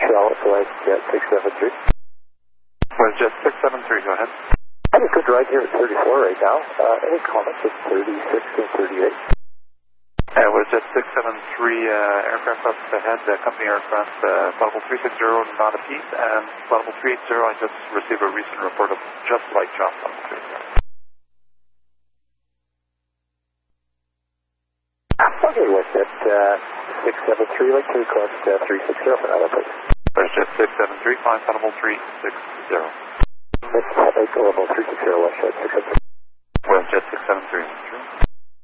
Charlotte, select Jet 673. WestJet 673, go ahead. I just good right here at 34 right now. Any comments at 36 and 38? WestJet 673, aircraft up ahead, company aircraft, level 360, not a piece, and level 380, I just received a recent report of just light chop on the 380. Okay, WestJet 673, like to request 360 for another place. WestJet 673, climb level 360. Let's have a level 360, WestJet 673. WestJet 673.